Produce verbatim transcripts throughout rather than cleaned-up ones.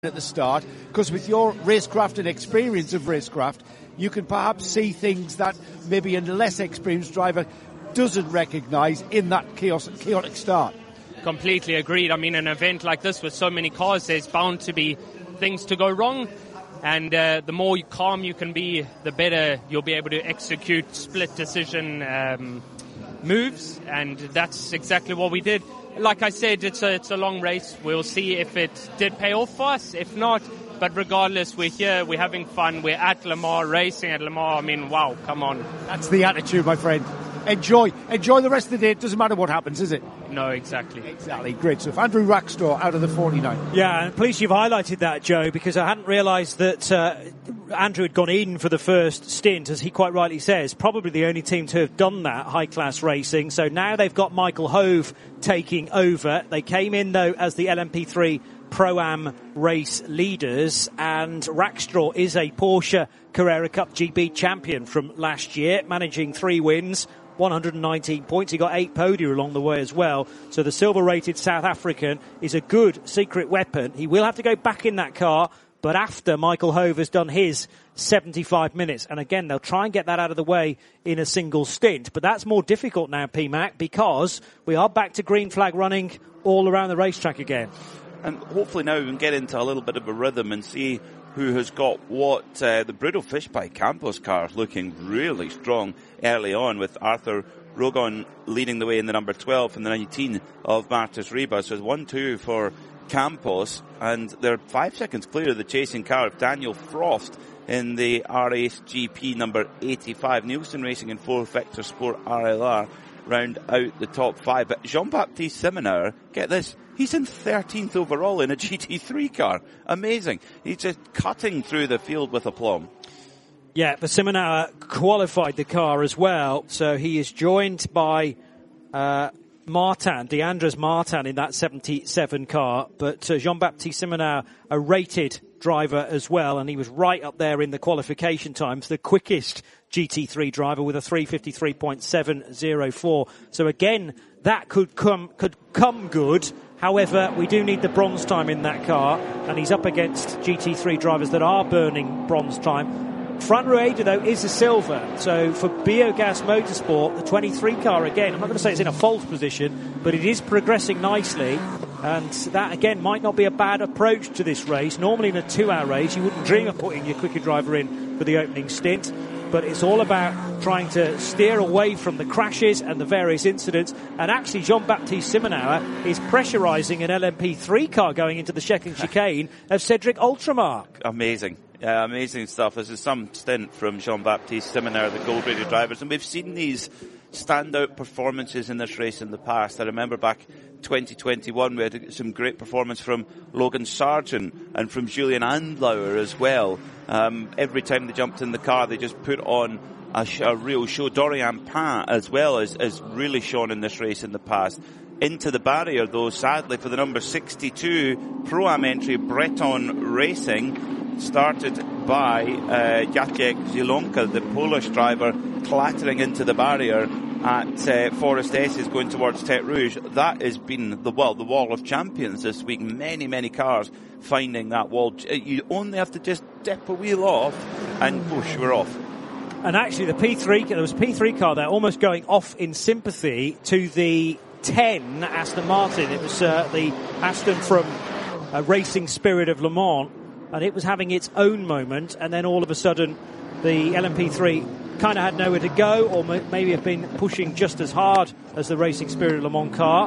at the start, because with your racecraft and experience of racecraft, you can perhaps see things that maybe a less experienced driver doesn't recognise in that chaos, chaotic start. Completely agreed. I mean, an event like this with so many cars, there's bound to be things to go wrong, and uh, the more calm you can be, the better you'll be able to execute split decision um, moves, and that's exactly what we did. Like I said, it's a, it's a long race. We'll see if it did pay off for us. If not, but regardless, we're here, we're having fun, we're at Le Mans, racing at Le Mans. I mean, wow, come on. That's the attitude, my friend. Enjoy. Enjoy the rest of the day. It doesn't matter what happens, is it? No, exactly. Exactly. Great stuff. Andrew Rackstraw out of the forty-nine. Yeah, and pleased you've highlighted that, Joe, because I hadn't realised that uh, Andrew had gone in for the first stint, as he quite rightly says. Probably the only team to have done that, high-class racing. So now they've got Michael Hove taking over. They came in, though, as the L M P three Pro-Am race leaders, and Rackstraw is a Porsche Carrera Cup G B champion from last year, managing three wins, one hundred nineteen points. He got eight podia along the way as well. So the silver-rated South African is a good secret weapon. He will have to go back in that car, but after Michael Hove has done his seventy-five minutes. And again, they'll try and get that out of the way in a single stint. But that's more difficult now, P MAC, because we are back to green flag running all around the racetrack again. And hopefully now we can get into a little bit of a rhythm and see who has got what. Uh, the Brutal Fish by Campos car looking really strong early on, with Arthur Rogon leading the way in the number twelve and the nineteen of Martus Ribas. So it's one two for Campos, and they're five seconds clear of the chasing car of Daniel Frost in the R Ace G P number eighty-five. Nielsen Racing in four, Vector Sport R L R round out the top five. But Jean-Baptiste Simonauer, get this, he's in thirteenth overall in a G T three car. Amazing. He's just cutting through the field with aplomb. Yeah, but Simonauer qualified the car as well, so he is joined by uh, Martin, DeAndres Martin in that seventy-seven car, but uh, Jean-Baptiste Simonauer, a rated driver as well, and he was right up there in the qualification times, the quickest G T three driver with a three fifty-three point seven oh four. So again, that could come could come good. However, we do need the bronze time in that car, and he's up against G T three drivers that are burning bronze time. Fran Rueda, though, is a silver. So for Biogas Motorsport, the twenty-three car, again, I'm not going to say it's in a false position, but it is progressing nicely. And that, again, might not be a bad approach to this race. Normally in a two-hour race, you wouldn't dream of putting your quicker driver in for the opening stint. But it's all about trying to steer away from the crashes and the various incidents. And actually, Jean-Baptiste Simonauer is pressurising an L M P three car going into the second chicane of Cedric Ultramark. Amazing. Yeah, amazing stuff. This is some stint from Jean-Baptiste Simonauer, the gold rated drivers. And we've seen these standout performances in this race in the past. I remember back twenty twenty-one, we had some great performance from Logan Sargent and from Julian Andlauer as well. Um, every time they jumped in the car, they just put on a, sh- a real show. Dorian Pain as well as, as really shone in this race in the past. Into the barrier, though, sadly, for the number sixty-two Pro-Am entry, Breton Racing, started by uh, Jacek Zielonka, the Polish driver, clattering into the barrier at uh, Forest S, is going towards Tete Rouge. That has been the well, the wall of champions this week. Many, many cars finding that wall. You only have to just dip a wheel off and push, we're off. And actually, the P three, there was a P three car there almost going off in sympathy to the ten Aston Martin. It was uh, the Aston from uh, Racing Spirit of Le Mans, and it was having its own moment, and then all of a sudden the L M P three kind of had nowhere to go, or maybe have been pushing just as hard as the Racing Spirit of Le Mans car,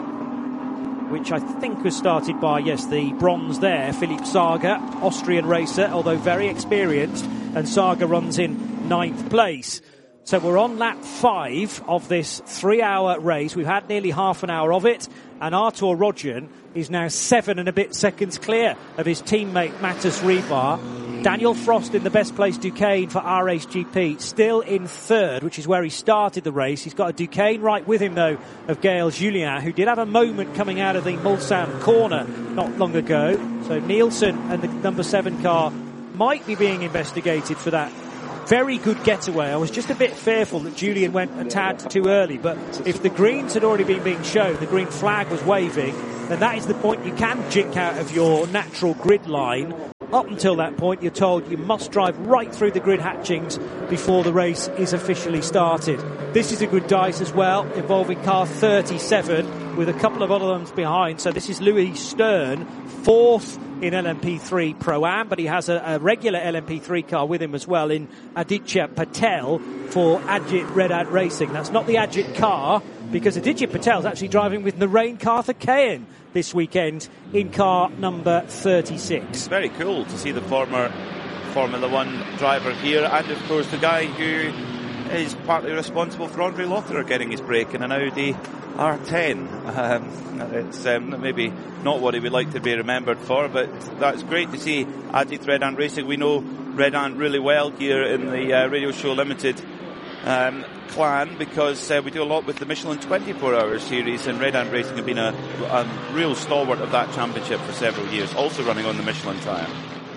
which I think was started by, yes, the bronze there, Philippe Saga, Austrian racer, although very experienced, and Saga runs in ninth place. So we're on lap five of this three-hour race. We've had nearly half an hour of it, and Artur Rodjan is now seven and a bit seconds clear of his teammate Matus Rebar. Daniel Frost in the best place Duqueine for R Ace G P, still in third, which is where he started the race. He's got a Duqueine right with him, though, of Gaël Julien, who did have a moment coming out of the Mulsanne corner not long ago. So Nielsen and the number seven car might be being investigated for that very good getaway. I was just a bit fearful that Julian went a tad too early, but if the greens had already been being shown, the green flag was waving, then that is the point you can jink out of your natural grid line. Up until that point, you're told you must drive right through the grid hatchings before the race is officially started. This is a good dice as well, involving car thirty-seven, with a couple of other ones behind. So this is Louis Stern, fourth in L M P three Pro-Am, but he has a, a regular L M P three car with him as well in Aditya Patel for Ajit Red Ant Racing. That's not the Ajit car, because Aditya Patel is actually driving with Narain Karthikeyan this weekend in car number thirty-six. It's very cool to see the former Formula One driver here, and of course the guy who is partly responsible for Andre Lotterer getting his break in an Audi R ten. Um, it's um, maybe not what he would like to be remembered for, but that's great to see Ajit Red Ant Racing. We know Red Ant really well here in the uh, Radio Show Limited um, clan, because uh, we do a lot with the Michelin twenty-four hour series, and Red Ant Racing have been a, a real stalwart of that championship for several years, also running on the Michelin tyre.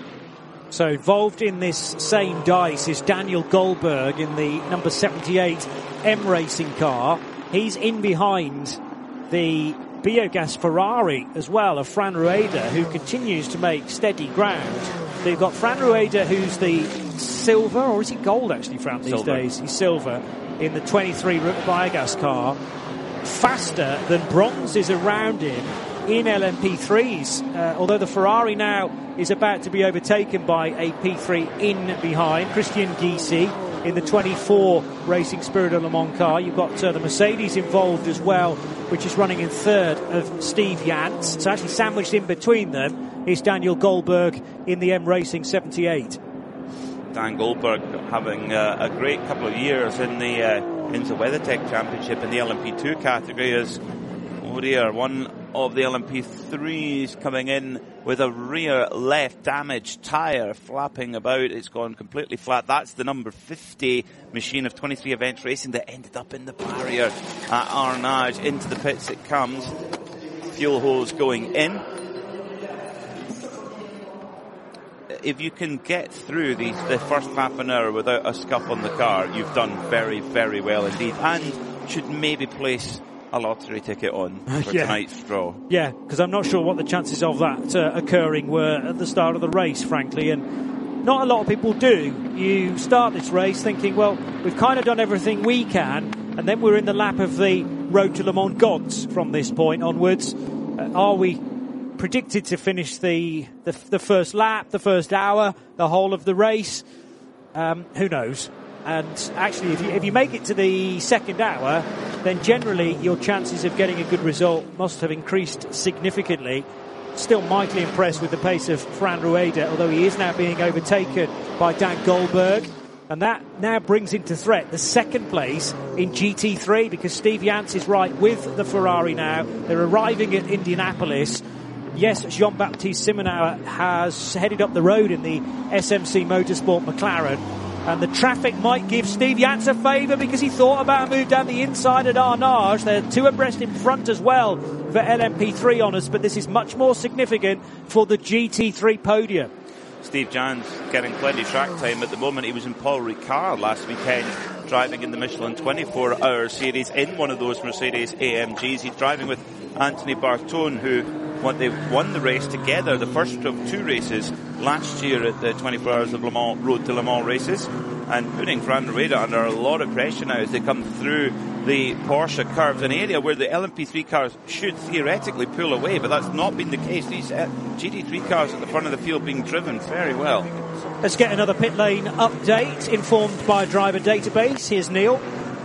So involved in this same dice is Daniel Goldberg in the number seventy-eight M Racing car. He's in behind the Biogas Ferrari as well of Fran Rueda, who continues to make steady ground. They've got Fran Rueda, who's the silver, or is he gold actually, Fran, these silver. days? He's silver in the twenty-three Biogas car. Faster than bronze is around him in L M P threes, uh, although the Ferrari now is about to be overtaken by a P three in behind. Christian Gysi in the twenty-four Racing Spirit of Le Mans car. You've got uh, the Mercedes involved as well, which is running in third of Steve Yance. So actually sandwiched in between them is Daniel Goldberg in the M Racing seventy-eight. Dan Goldberg having uh, a great couple of years in the uh, IMSA WeatherTech Championship in the L M P two category, as oh dear, one of the L M P threes coming in with a rear left damaged tyre flapping about. It's gone completely flat. That's the number fifty machine of twenty-three Events Racing that ended up in the barrier at Arnage. Into the pits it comes. Fuel hose going in. If you can get through the, the first half an hour without a scuff on the car, you've done very, very well indeed, and should maybe place a lottery ticket on for yeah. tonight's draw. Yeah, because I'm not sure what the chances of that uh, occurring were at the start of the race, frankly, and not a lot of people do. You start this race thinking, well, we've kind of done everything we can, and then we're in the lap of the Road to Le Mans gods from this point onwards. Uh, are we predicted to finish the, the the first lap, the first hour, the whole of the race? Um, who knows? And actually, if you, if you make it to the second hour, then generally your chances of getting a good result must have increased significantly. Still mightily impressed with the pace of Fran Rueda, although he is now being overtaken by Dan Goldberg. And that now brings into threat the second place in G T three, because Steve Yance is right with the Ferrari now. They're arriving at Indianapolis. Yes, Jean-Baptiste Simonauer has headed up the road in the S M C Motorsport McLaren. And the traffic might give Steve Yance a favour, because he thought about a move down the inside at Arnage. They're two abreast in front as well for L M P three honours, but this is much more significant for the G T three podium. Steve Jans getting plenty of track time at the moment. He was in Paul Ricard last weekend, driving in the Michelin twenty-four hour series in one of those Mercedes A M Gs. He's driving with Anthony Bartone, who what they won the race together, the first of two races last year at the twenty-four Hours of Le Mans Road to Le Mans races, and putting Fran Rueda under a lot of pressure now as they come through the Porsche curves, an area where the L M P three cars should theoretically pull away, but that's not been the case. These uh, G T three cars at the front of the field being driven very well. Let's get another pit lane update informed by Driver Database. Here's Neil.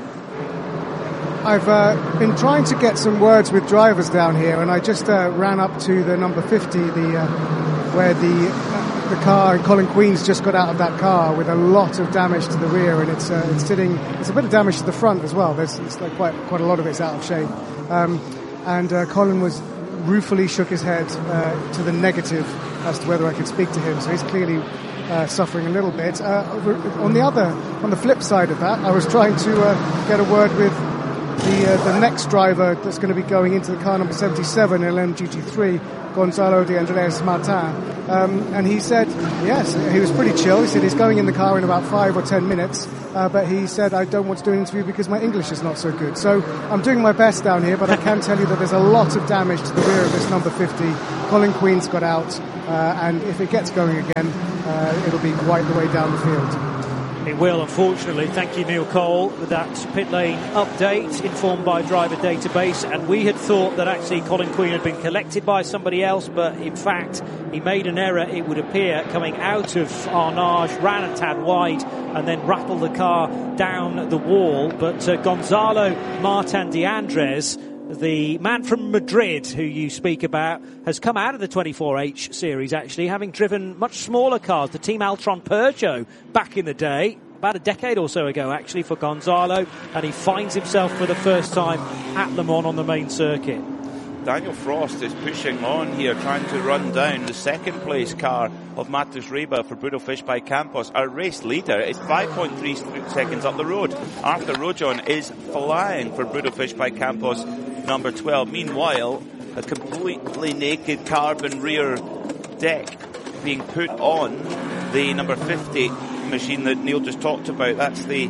I've uh, been trying to get some words with drivers down here, and I just uh, ran up to the number fifty, the uh, where the uh, the car, and Colin Queen's just got out of that car with a lot of damage to the rear, and it's uh, it's sitting. It's a bit of damage to the front as well. There's it's like quite quite a lot of it's out of shape, um, and uh, Colin was ruefully shook his head uh, to the negative as to whether I could speak to him. So he's clearly uh, suffering a little bit. Uh, on the other, on the flip side of that, I was trying to uh, get a word with the uh, the next driver that's going to be going into the car number seventy-seven in L M G T three, Gonzalo de Andres Martin. Um, and he said, yes, he was pretty chill. He said he's going in the car in about five or ten minutes. Uh, but he said, I don't want to do an interview because my English is not so good. So I'm doing my best down here, but I can tell you that there's a lot of damage to the rear of this number fifty. Colin Queen's got out, uh, and if it gets going again, uh, it'll be quite the way down the field. It will, unfortunately. Thank you, Neil Cole, with that pit lane update informed by Driver Database. And we had thought that actually Colin Queen had been collected by somebody else, but in fact he made an error, it would appear, coming out of Arnage, ran a tad wide and then rattled the car down the wall. But uh, Gonzalo Martin de Andres, the man from Madrid who you speak about, has come out of the twenty-four H series, actually, having driven much smaller cars, the Team Altron Peugeot back in the day, about a decade or so ago, actually, for Gonzalo, and he finds himself for the first time at Le Mans on the main circuit. Daniel Frost is pushing on here, trying to run down the second place car of Matus Reba for Brutal Fish by Campos. Our race leader is five point three seconds up the road. Arthur Rojon is flying for Brutal Fish by Campos, number twelve. Meanwhile, a completely naked carbon rear deck being put on the number fifty machine that Neil just talked about. That's the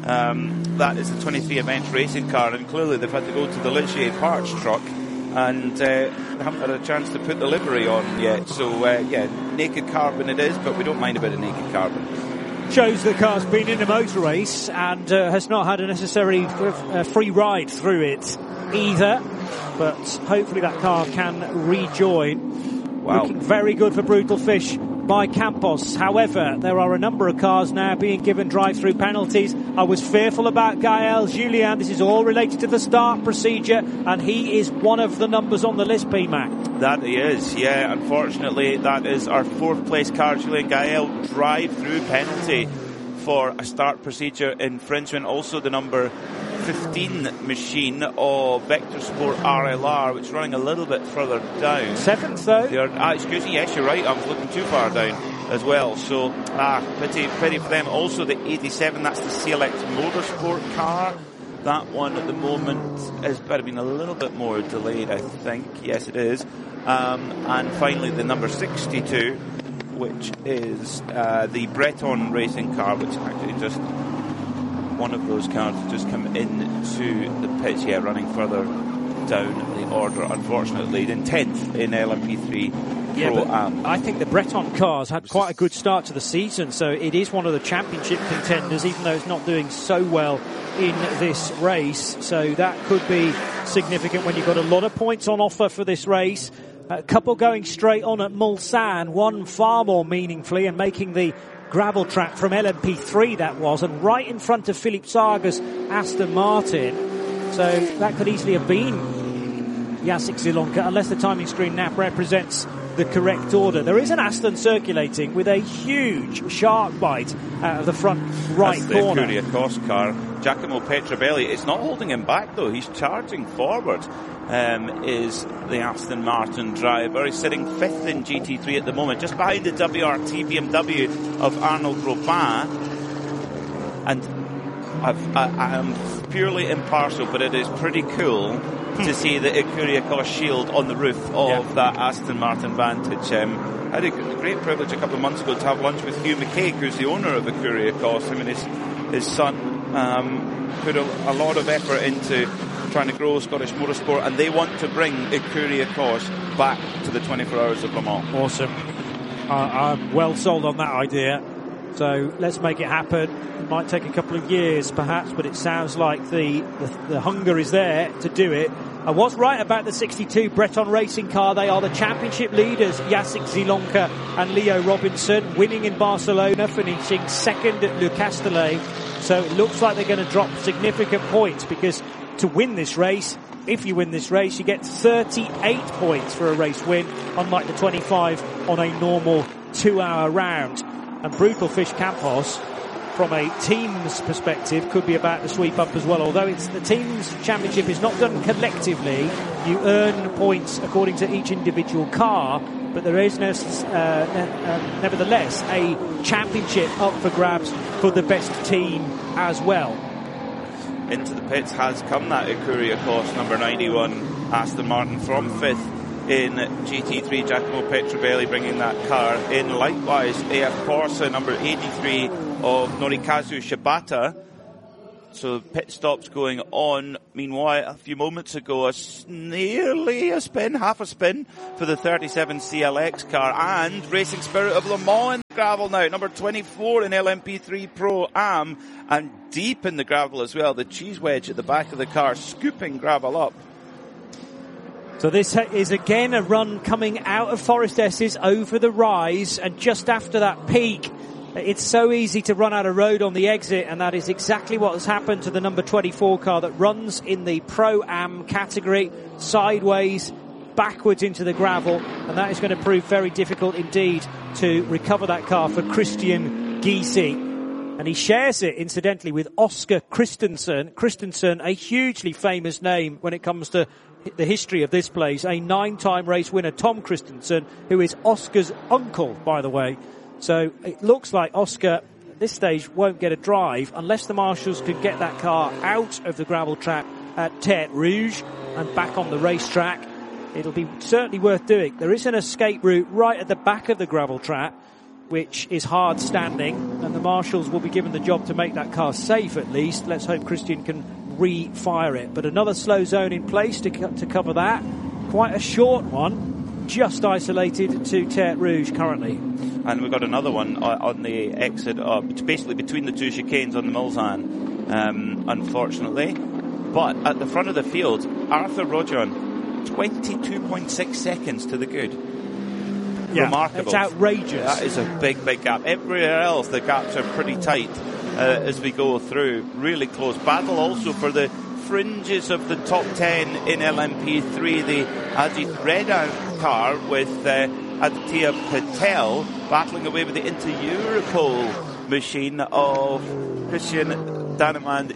um, that is the twenty-three Events racing car, and clearly they've had to go to the Ligier parts truck and uh, haven't had a chance to put the livery on yet. So uh, yeah, naked carbon it is, but we don't mind a bit of naked carbon. Shows the car's been in a motor race and uh, has not had a necessary uh, free ride through it either, but hopefully that car can rejoin. Wow. Looking very good for Brutal Fish by Campos. However, there are a number of cars now being given drive-through penalties. I was fearful about Gael Julien. This is all related to the start procedure, and he is one of the numbers on the list, P-Mac. That he is, yeah. Unfortunately, that is our fourth place car, Julien Gael, drive-through penalty for a start procedure infringement. Also the number fifteen machine of Vector Sport R L R, which is running a little bit further down. Seventh, though. Are, ah, excuse me, yes, you're right. I was looking too far down as well. So, ah, pity, pity for them. Also the eighty-seven, that's the C L X Motorsport car. That one at the moment has better been a little bit more delayed, I think. Yes, it is. Um, and finally the number sixty-two, which is uh, the Breton racing car, which actually just one of those cars just come into the pits, yeah, running further down the order, unfortunately, in tenth in L M P three yeah, Pro-Am. I think the Breton cars had quite a good start to the season, so it is one of the championship contenders, even though it's not doing so well in this race. So that could be significant when you've got a lot of points on offer for this race. A couple going straight on at Mulsanne, one far more meaningfully and making the gravel track from L M P three, that was, and right in front of Philippe Saga's Aston Martin. So that could easily have been Jacek Zielonka, unless the timing screen now represents the correct order. There is an Aston circulating with a huge shark bite out of the front right That's corner. The Course car, Giacomo Petrabelli. It's not holding him back though. He's charging forward. Um, is the Aston Martin driver. He's sitting fifth in G T three at the moment, just behind the W R T B M W of Arnaud Robin. And I've, I, I am purely impartial, but it is pretty cool to see the Ecurie shield on the roof of yeah. that Aston Martin Vantage. Um, I had a great privilege a couple of months ago to have lunch with Hugh McCaig, who's the owner of Ecurie. Him and his, his son um, put a, a lot of effort into trying to grow Scottish motorsport, and they want to bring Ecurie back to the twenty-four Hours of Le Mans. Awesome. Uh, I'm well sold on that idea. So let's make it happen. It might take a couple of years, perhaps, but it sounds like the, the, the hunger is there to do it. I was right about the sixty-two Breton racing car. They are the championship leaders, Jacek Zielonka and Leo Robinson, winning in Barcelona, finishing second at Le Castellet. So it looks like they're going to drop significant points, because to win this race, if you win this race, you get thirty-eight points for a race win, unlike the twenty-five on a normal two-hour round. And Brutal Fish Campos, from a team's perspective, could be about to sweep up as well. Although it's the team's championship is not done collectively, you earn points according to each individual car, but there is no, uh, uh, nevertheless a championship up for grabs for the best team as well. Into the pits has come that Ecurie Course number ninety-one Aston Martin from fifth in G T three. Giacomo Petrovelli bringing that car in. Likewise, A F Corsa number eighty-three of Norikazu Shibata. So pit stops going on. Meanwhile, a few moments ago, a nearly a spin, half a spin for the thirty-seven C L X car, and Racing Spirit of Le Mans in the gravel now. Number twenty-four in L M P three Pro-Am, and deep in the gravel as well. The cheese wedge at the back of the car, scooping gravel up. So this is again a run coming out of Forest Esses over the rise, and just after that peak, it's so easy to run out of road on the exit, and that is exactly what has happened to the number twenty-four car that runs in the Pro-Am category, sideways, backwards into the gravel, and that is going to prove very difficult indeed to recover that car for Christian Gysi. And he shares it, incidentally, with Oscar Christensen. Christensen, a hugely famous name when it comes to the history of this place, a nine-time race winner, Tom Christensen, who is Oscar's uncle, by the way. So it looks like Oscar at this stage won't get a drive unless the marshals could get that car out of the gravel track at Tertre Rouge and back on the racetrack. It'll be certainly worth doing. There is an escape route right at the back of the gravel track, which is hard standing, and the marshals will be given the job to make that car safe at least. Let's hope Christian can re-fire it. But another slow zone in place to, co- to cover that. Quite a short one, just isolated to Tertre Rouge currently. And we've got another one on the exit, uh, basically between the two chicanes on the Mulsanne, um, unfortunately. But at the front of the field, Arthur Rojon, twenty-two point six seconds to the good. Yeah, Remarkable. It's outrageous. That is a big, big gap. Everywhere else, the gaps are pretty tight uh, as we go through. Really close. Battle also for the fringes of the top ten in L M P three. The Ajit Reddy car with uh, Aditya Patel battling away with the Inter-Europol machine of Christian Danemand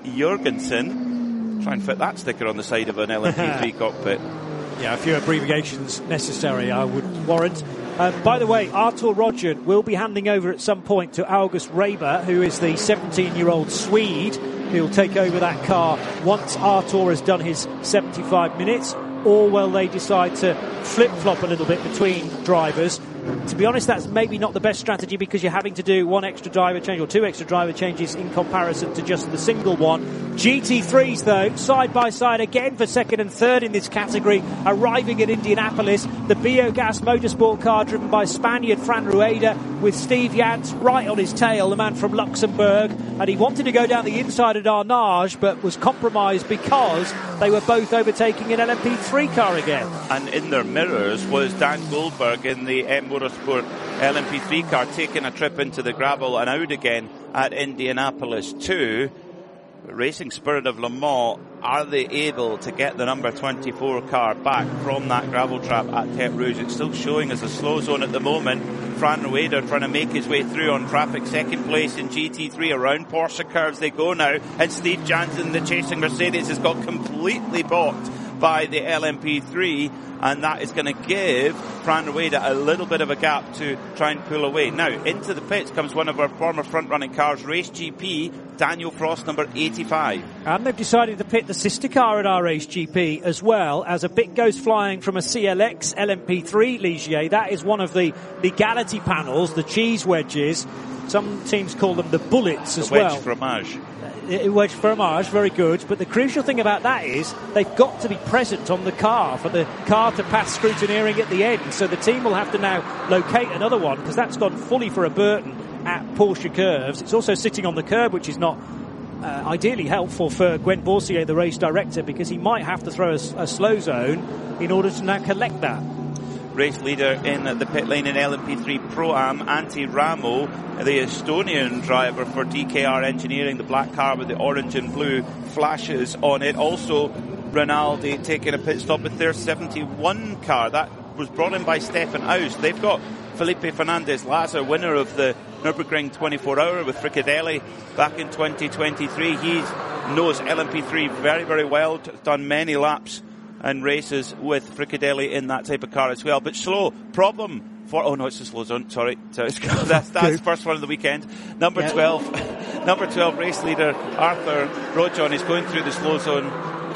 Jorgensen. Try and fit that sticker on the side of an L M P three cockpit. Yeah, a few abbreviations necessary, I would warrant. Uh, by the way, Artur Rojon will be handing over at some point to August Reber, who is the seventeen-year-old Swede who'll take over that car once Artur has done his seventy-five minutes, or will they decide to flip-flop a little bit between drivers. To be honest, that's maybe not the best strategy because you're having to do one extra driver change or two extra driver changes in comparison to just the single one. G T threes, though, side by side again for second and third in this category, arriving at Indianapolis. The Biogas Motorsport car driven by Spaniard Fran Rueda with Steve Yance right on his tail, the man from Luxembourg. And he wanted to go down the inside at Arnage, but was compromised because they were both overtaking an L M P three car again. And in their mirrors was Dan Goldberg in the M Motorsport L M P three car taking a trip into the gravel and out again at Indianapolis too. Racing Spirit of Le Mans, are they able to get the number twenty-four car back from that gravel trap at Tertre Rouge? It's still showing as a slow zone at the moment. Fran Rueda trying to make his way through on traffic, second place in G T three. Around Porsche curves they go now, and Steve Jansen, the chasing Mercedes, has got completely balked by the L M P three, and that is going to give Fran Rueda a little bit of a gap to try and pull away. Now, into the pits comes one of our former front-running cars, Race G P, Daniel Frost, number eighty-five. And they've decided to pit the sister car at R H G P as well, as a bit goes flying from a C L X L M P three Ligier. That is one of the legality panels, the cheese wedges. Some teams call them the bullets the as wedge well. fromage. Wedge fromage, very good. But the crucial thing about that is they've got to be present on the car for the car to pass scrutineering at the end. So the team will have to now locate another one because that's gone fully for a Burton at Porsche curves. It's also sitting on the curb, which is not uh, ideally helpful for Gwen Boursier, the race director, because he might have to throw a, a slow zone in order to now collect that. Race leader in the pit lane in L M P three Pro-Am, Antti Ramo, the Estonian driver for D K R Engineering, the black car with the orange and blue flashes on it. Also, Rinaldi taking a pit stop with their seventy-one car. That was brought in by Stefan Aust. They've got Felipe Fernandez-Laza, winner of the Nürburgring twenty-four hour with Fricadelli back in twenty twenty-three. He knows L M P three very, very well, done many laps and races with Fricadelli in that type of car as well. But slow, problem for, oh no, it's a slow zone, sorry. So it's, that's that's first one of the weekend. Number yeah. twelve, number twelve race leader Arthur Rojon is going through the slow zone.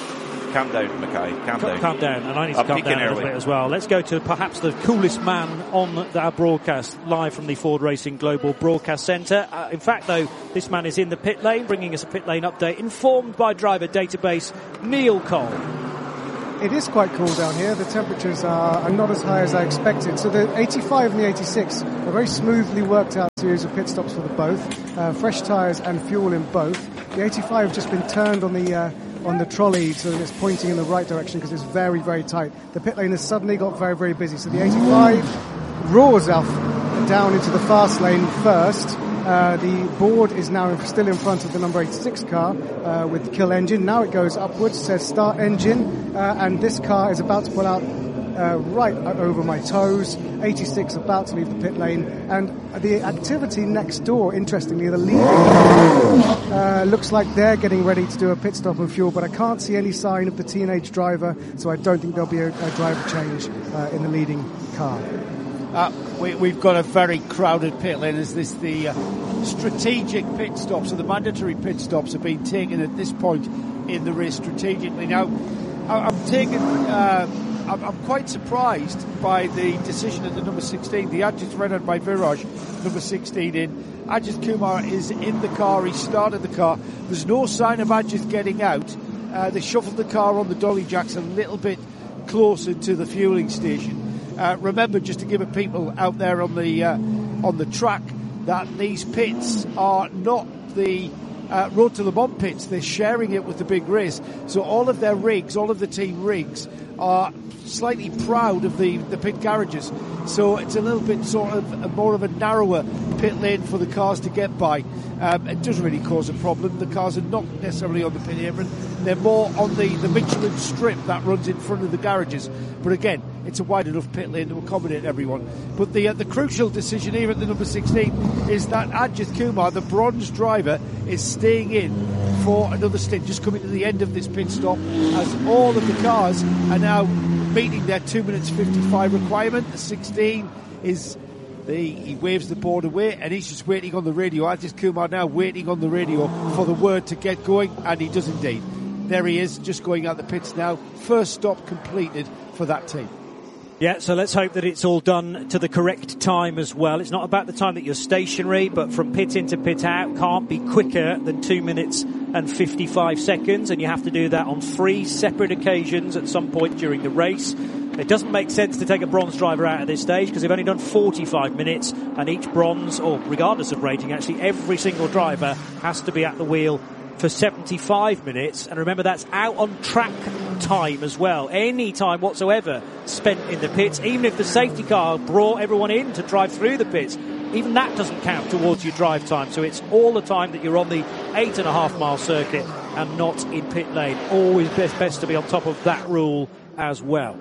calm down, Mackay, calm Calm, down. calm down, and I need to I'm calm peaking down a little early. bit as well. Let's go to perhaps the coolest man on the, our broadcast, live from the Ford Racing Global Broadcast Centre. Uh, in fact, though, this man is in the pit lane, bringing us a pit lane update, informed by driver database, Neil Cole. It is quite cool down here. The temperatures are, are not as high as I expected. So the eighty-five and the eighty-six are very smoothly worked out series of pit stops for the both. Uh, fresh tyres and fuel in both. The eighty-five have just been turned on the uh, on the trolley so that it's pointing in the right direction because it's very, very tight. The pit lane has suddenly got very, very busy. So the eighty-five roars off down into the fast lane first. Uh, the board is now still in front of the number eighty-six car uh, with the kill engine. Now it goes upwards, says start engine, uh, and this car is about to pull out uh, right over my toes. eighty-six about to leave the pit lane, and the activity next door, interestingly, the leading car, uh, looks like they're getting ready to do a pit stop and fuel, but I can't see any sign of the teenage driver, so I don't think there'll be a, a driver change uh, in the leading car. Uh, we, we've got a very crowded pit lane as this the uh, strategic pit stops, so the mandatory pit stops have been taken at this point in the race strategically. Now, I, I'm taking, uh, I'm, I'm quite surprised by the decision at the number sixteen, the Ajit Renan by Viraj, number sixteen in. Ajit Kumar is in the car, he started the car. There's no sign of Ajit getting out. Uh, they shuffled the car on the dolly jacks a little bit closer to the fueling station. Uh, remember, just to give people out there on the uh, on the track, that these pits are not the uh, Road to Le Mans pits. They're sharing it with the big race. So all of their rigs, all of the team rigs, are slightly proud of the, the pit garages. So it's a little bit sort of a, more of a narrower pit lane for the cars to get by. Um, it doesn't really cause a problem. The cars are not necessarily on the pit apron. They're more on the, the Michelin strip that runs in front of the garages. But again, it's a wide enough pit lane to accommodate everyone. But the uh, the crucial decision here at the number sixteen is that Ajit Kumar, the bronze driver, is staying in for another stint, just coming to the end of this pit stop, as all of the cars are now meeting their two minutes fifty-five requirement. The sixteen is the, he waves the board away and he's just waiting on the radio. Ajit Kumar now waiting on the radio for the word to get going, and he does indeed. There he is, just going out the pits now. First stop completed for that team. Yeah, so let's hope that it's all done to the correct time as well. It's not about the time that you're stationary, but from pit in to pit out can't be quicker than two minutes and fifty-five seconds, and you have to do that on three separate occasions at some point during the race. It doesn't make sense to take a bronze driver out at this stage because they've only done forty-five minutes, and each bronze, or regardless of rating, actually every single driver has to be at the wheel for seventy-five minutes, and remember that's out on track time as well. Any time whatsoever spent in the pits, even if the safety car brought everyone in to drive through the pits, even that doesn't count towards your drive time. So it's all the time that you're on the eight and a half mile circuit and not in pit lane. Always best, best to be on top of that rule as well.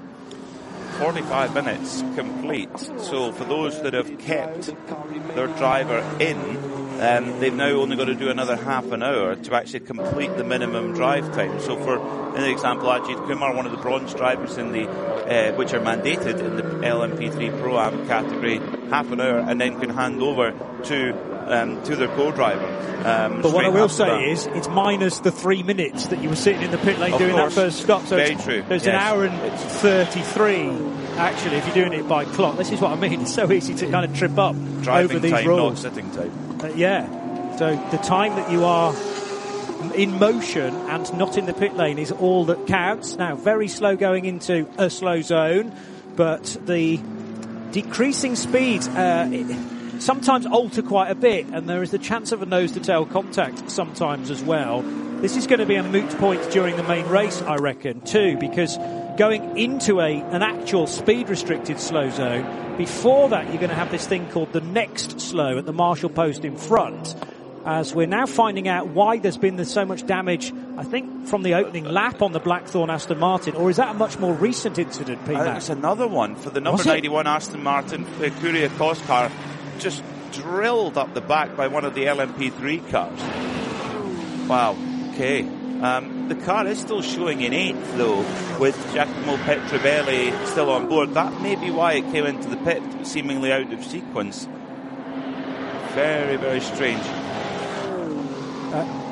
forty-five minutes complete. So for those that have kept their driver in, um, they've now only got to do another half an hour to actually complete the minimum drive time. So for, in the example, Ajit Kumar, one of the bronze drivers in the, uh, which are mandated in the L M P three Pro-Am category, half an hour, and then can hand over to Um, to their co-driver. Um, but what I will say that. is, it's minus the three minutes that you were sitting in the pit lane of doing course. that first stop. So Very it's, true. There's yes. an hour and thirty-three, actually, if you're doing it by clock. This is what I mean. It's so easy to kind of trip up Driving over these time, rules. not sitting time. Uh, yeah. So the time that you are in motion and not in the pit lane is all that counts. Now, very slow going into a slow zone, but the decreasing speed uh, it, sometimes alter quite a bit, and there is the chance of a nose-to-tail contact sometimes as well. This is going to be a moot point during the main race, I reckon, too, because going into a an actual speed-restricted slow zone, before that you're going to have this thing called the next slow at the marshal post in front, as we're now finding out why there's been so much damage, I think, from the opening lap on the Blackthorn Aston Martin, or is that a much more recent incident, Pete? Uh, it's another one for the number ninety-one Aston Martin uh, Courier Cos car, just drilled up the back by one of the L M P three cars. Wow, okay. Um, the car is still showing in eighth, though, with Giacomo Petrovelli still on board. That may be why it came into the pit, seemingly out of sequence. Very, very strange. Uh,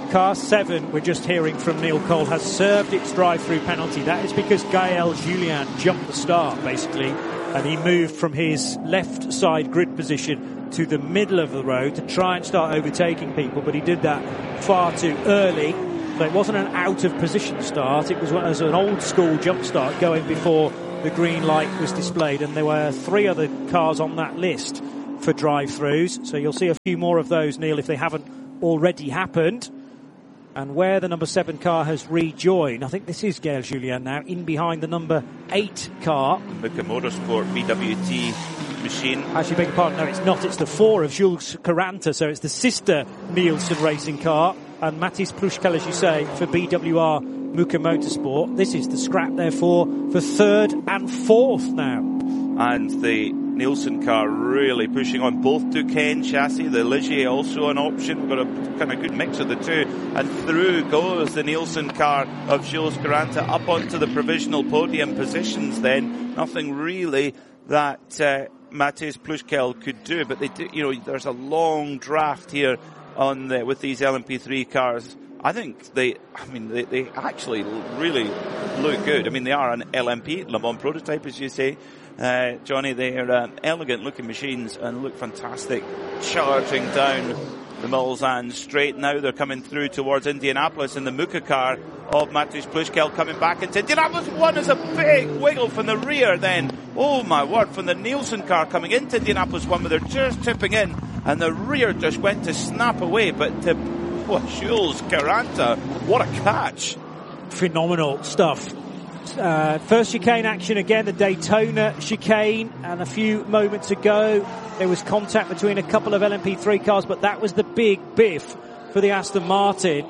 car seven, we're just hearing from Neil Cole, has served its drive-through penalty. That is because Gaël Julien jumped the start, basically, and he moved from his left side grid position to the middle of the road to try and start overtaking people, but he did that far too early. So it wasn't an out-of-position start, it was, it was an old-school jump start going before the green light was displayed, and there were three other cars on that list for drive-throughs, so you'll see a few more of those, Neil, if they haven't already happened. And where the number seven car has rejoined, I think this is Gaël Julien now, in behind the number eight car. Muka Motorsport B W T machine. Actually, beg your pardon, no, it's not. It's the four of Jules Caranta, so it's the sister Nielsen racing car. And Mathis Plouchkel, as you say, for B W R Muka Motorsport. This is the scrap, therefore, for third and fourth now. And the Nielsen car really pushing on both Duquesne chassis, the Ligier also an option. We've got a kind of good mix of the two, and through goes the Nielsen car of Jules Caranta up onto the provisional podium positions. Then nothing really that uh, Mathis Plouchkel could do, but they do, you know, there's a long draft here on the, with these L M P three cars. I think they, I mean, they, they actually really look good. I mean, they are an L M P, Le Mans prototype, as you say. Uh, Johnny, they are uh, elegant looking machines and look fantastic, charging down the Mulsanne straight. Now they're coming through towards Indianapolis in the Muka car of Mathis Plouchkel coming back into Indianapolis. One is a big wiggle from the rear then. Oh my word, from the Nielsen car coming into Indianapolis one, where they're just tipping in and the rear just went to snap away. But to, oh, Jules Caranta, what a catch. Phenomenal stuff. Uh, first chicane action again, the Daytona chicane, and a few moments ago there was contact between a couple of L M P three cars, but that was the big biff for the Aston Martin.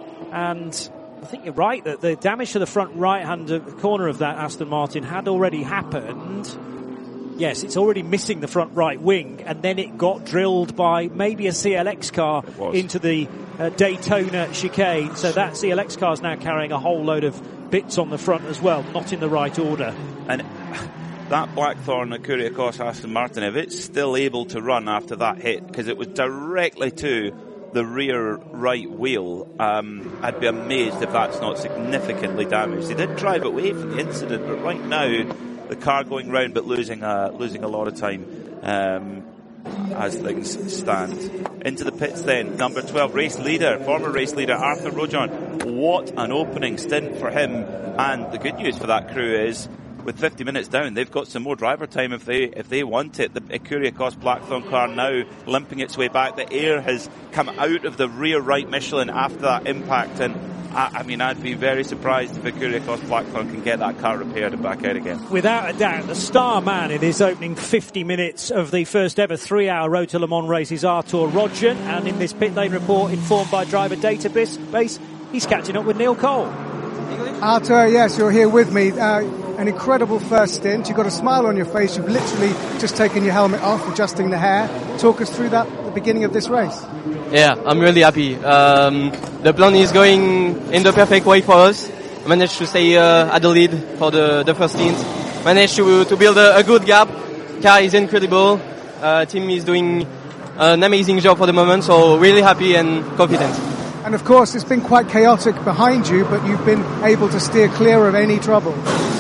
And I think you're right that the damage to the front right hand corner of that Aston Martin had already happened. Yes, it's already missing the front right wing, and then it got drilled by maybe a C L X car into the uh, Daytona chicane. So that C L X car is now carrying a whole load of bits on the front as well, not in the right order. And that Blackthorn Acura-Cos Aston Martin, if it's still able to run after that hit, because it was directly to the rear right wheel, um, I'd be amazed if that's not significantly damaged. They did drive away from the incident, but right now the car going round but losing a, losing a lot of time um, as things stand. Into the pits then, number twelve, race leader, former race leader Arthur Rojon. What an opening stint for him. And the good news for that crew is, with fifty minutes down, they've got some more driver time if they if they want it. The Acura-Cos Blackthorn car now limping its way back. The air has come out of the rear right Michelin after that impact, and I, I mean, I'd be very surprised if Acura-Cos Blackthorn can get that car repaired and back out again. Without a doubt, the star man in his opening fifty minutes of the first ever three-hour Road to Le Mans race is Arthur Rojon, and in this pit lane report informed by Driver Database, he's catching up with Neil Cole. Arthur, yes, you're here with me. Uh, an incredible first stint. You've got a smile on your face. You've literally just taken your helmet off, adjusting the hair. Talk us through that at the beginning of this race. Yeah, I'm really happy. Um, the plan is going in the perfect way for us. Managed to stay uh, at the lead for the, the first stint. Managed to, to build a, a good gap. Car is incredible. Uh, team is doing an amazing job for the moment, so really happy and confident. And of course, it's been quite chaotic behind you, but you've been able to steer clear of any trouble.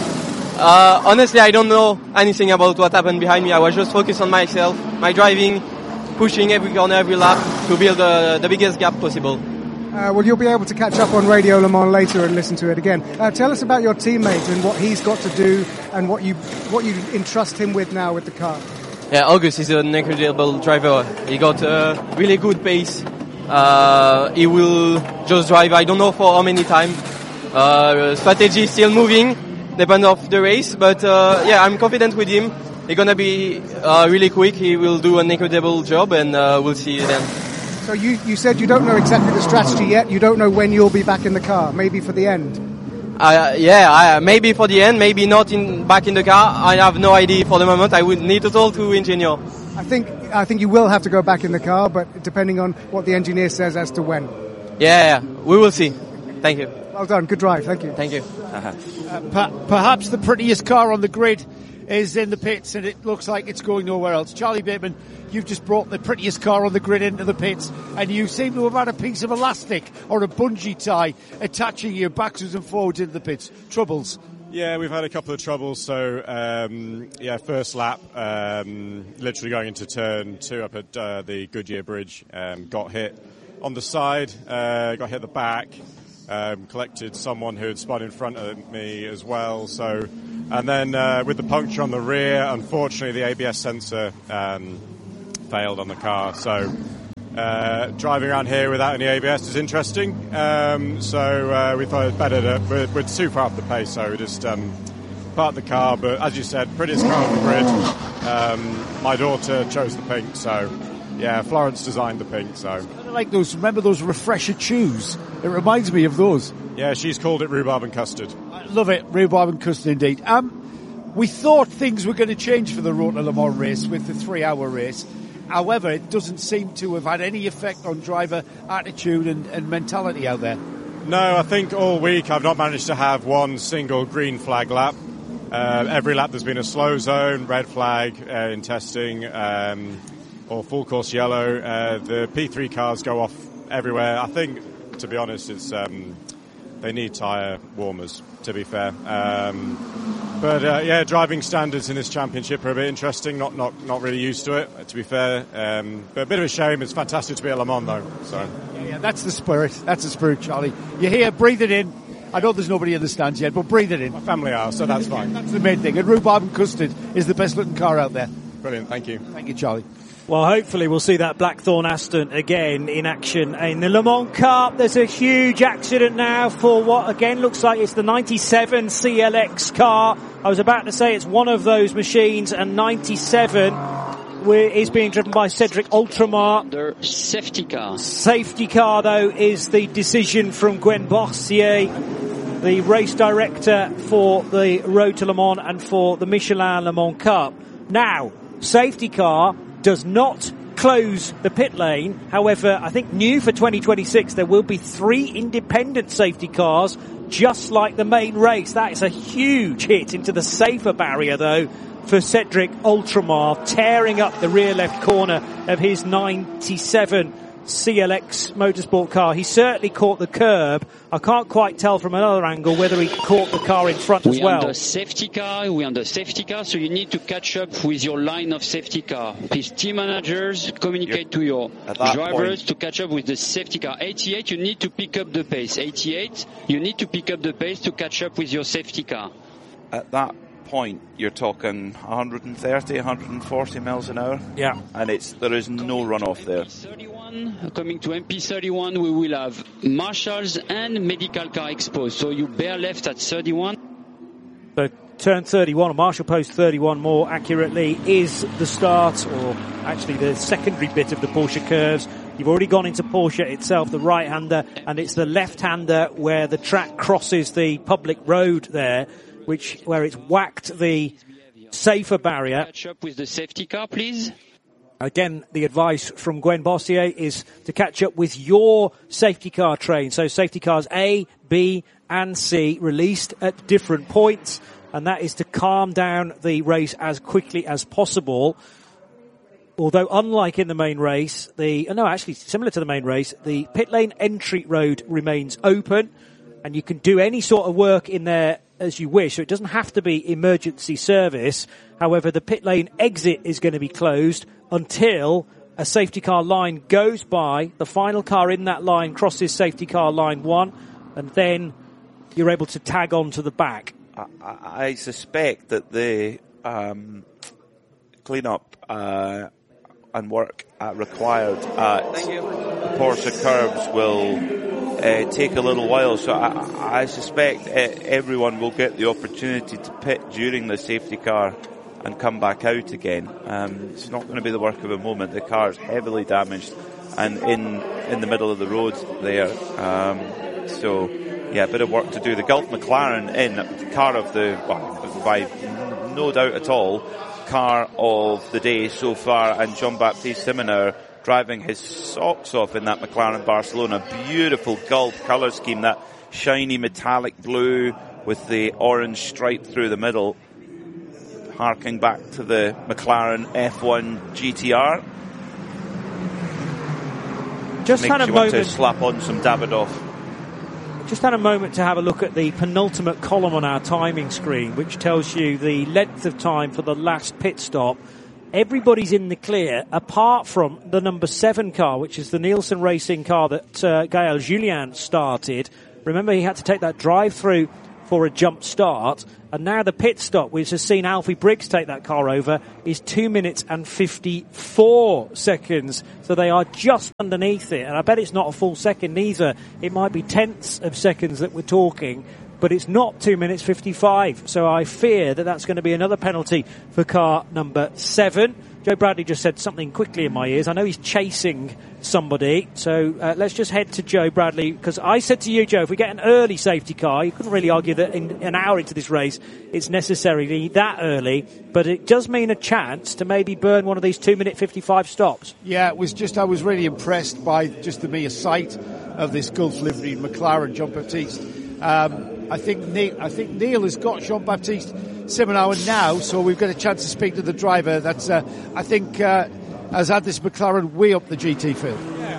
Uh, honestly, I don't know anything about what happened behind me. I was just focused on myself, my driving, pushing every corner, every lap to build uh, the biggest gap possible. Uh, well, you'll be able to catch up on Radio Le Mans later and listen to it again. Uh, tell us about your teammate and what he's got to do and what you what you entrust him with now with the car. Yeah, August is an incredible driver. He got a really good pace. Uh, he will just drive, I don't know for how many time. Uh, strategy is still moving, depend of the race, but uh, yeah, I'm confident with him. He's gonna be uh, really quick. He will do an incredible job, and uh, we'll see then. So you, you said you don't know exactly the strategy yet. You don't know when you'll be back in the car. Maybe for the end. Uh, yeah, I, maybe for the end, maybe not in back in the car. I have no idea for the moment. I would need to talk to engineer. I think I think you will have to go back in the car, but depending on what the engineer says as to when. Yeah, yeah, we will see. Thank you. Well done. Good drive. Thank you. Thank you. Uh, per- perhaps the prettiest car on the grid is in the pits, and it looks like it's going nowhere else. Charlie Bateman, you've just brought the prettiest car on the grid into the pits, and you seem to have had a piece of elastic or a bungee tie attaching you backwards and forwards into the pits. Troubles? Yeah, we've had a couple of troubles. So, um, yeah, first lap, um, literally going into turn two up at uh, the Goodyear Bridge, um, got hit on the side, uh, got hit at the back, um, collected someone who had spun in front of me as well. So, and then uh, with the puncture on the rear, unfortunately, the A B S sensor um, failed on the car. So, uh, driving around here without any A B S is interesting. Um, so uh, we thought it was better to, we're, we're too far off the pace, so we just um, parked the car. But as you said, prettiest car on the grid. Um, my daughter chose the pink, so yeah, Florence designed the pink. So kind of like those, remember those refresher chews? It reminds me of those. Yeah, she's called it rhubarb and custard. I love it, rhubarb and custard indeed. Um, we thought things were going to change for the Road to Le Mans race with the three-hour race. However, it doesn't seem to have had any effect on driver attitude and, and mentality out there. No, I think all week I've not managed to have one single green flag lap. Uh, every lap there's been a slow zone, red flag uh, in testing, um, or full course yellow. Uh, the P three cars go off everywhere. I think, to be honest, it's um, they need tyre warmers, to be fair. Um, but uh, yeah, driving standards in this championship are a bit interesting. Not not not really used to it, to be fair. Um, but a bit of a shame. It's fantastic to be at Le Mans, though. So yeah, yeah, that's the spirit. That's the spirit, Charlie. You're here, breathe it in. I know there's nobody in the stands yet, but breathe it in. My family are, so that's fine. That's the main thing. And rhubarb and custard is the best looking car out there. Brilliant, thank you. Thank you, Charlie. Well, hopefully we'll see that Blackthorn Aston again in action in the Le Mans Cup. There's a huge accident now for what again looks like it's the ninety-seven C L X car. I was about to say it's one of those machines, and ninety-seven is being driven by Cedric Ultramar. Their safety car. Safety car, though, is the decision from Gwen Bossier, the race director for the Road to Le Mans and for the Michelin Le Mans Cup. Now, safety car does not close the pit lane. However, I think new for twenty twenty-six, there will be three independent safety cars, just like the main race. That is a huge hit into the safer barrier, though, for Cedric Ultramar, tearing up the rear left corner of his ninety-seven C L X motorsport car. He certainly caught the curb. I can't quite tell from another angle whether he caught the car in front as well. We're on the safety car, we're on the safety car, so you need to catch up with your line of safety car. Please, team managers, communicate You're, to your drivers point. to catch up with the safety car. eighty-eight, you need to pick up the pace. eighty-eight, you need to pick up the pace to catch up with your safety car. At that point, you're talking one thirty, one forty miles an hour. Yeah. And it's there is no runoff there. thirty-one, coming to M P thirty-one, we will have marshals and medical car exposed. So you bear left at thirty-one. So turn thirty-one, or Marshall Post thirty-one more accurately, is the start, or actually the secondary bit of the Porsche curves. You've already gone into Porsche itself, the right-hander, and it's the left-hander where the track crosses the public road there, which where it's whacked the safer barrier. Catch up with the safety car, please. Again, the advice from Gwen Bossier is to catch up with your safety car train. So safety cars A, B and C released at different points, and that is to calm down the race as quickly as possible. Although unlike in the main race, the, no, actually similar to the main race, the pit lane entry road remains open, and you can do any sort of work in there as you wish, so it doesn't have to be emergency service. However, the pit lane exit is going to be closed until a safety car line goes by, the final car in that line crosses safety car line one, and then you're able to tag on to the back. I, I suspect that the um, clean-up uh, and work uh, required at the Porsche curbs will Uh, take a little while, so I, I suspect uh, everyone will get the opportunity to pit during the safety car and come back out again. Um, it's not going to be the work of a moment. The car is heavily damaged and in in the middle of the road there. Um, so, yeah, a bit of work to do. The Gulf McLaren in, car of the, well, by no doubt at all, car of the day so far, and Jean-Baptiste Simoneur driving his socks off in that McLaren Barcelona. Beautiful Gulf colour scheme, that shiny metallic blue with the orange stripe through the middle. harking back to the McLaren F one G T R. Just Makes had a you moment. want to slap on some Davidoff. Just had a moment to have a look at the penultimate column on our timing screen, which tells you the length of time for the last pit stop. Everybody's in the clear, apart from the number seven car, which is the Nielsen Racing car that uh, Gaël Julian started. Remember, he had to take that drive-through for a jump start, and now the pit stop, which has seen Alfie Briggs take that car over, is two minutes and fifty-four seconds. So they are just underneath it, and I bet it's not a full second either. It might be tenths of seconds that we're talking, but it's not two minutes fifty-five. So I fear that that's going to be another penalty for car number seven. Joe Bradley just said something quickly in my ears. I know he's chasing somebody, so uh, let's just head to Joe Bradley, because I said to you, Joe, if we get an early safety car, you couldn't really argue that in an hour into this race it's necessarily that early, but it does mean a chance to maybe burn one of these two minute fifty-five stops. Yeah, it was just, I was really impressed by just the mere sight of this Gulf livery McLaren, Jean-Baptiste. Um, I think Neil, I think Neil has got Jean-Baptiste Simonauer now, so we've got a chance to speak to the driver. That's, uh, I think, uh, has had this McLaren way up the G T field. Yeah.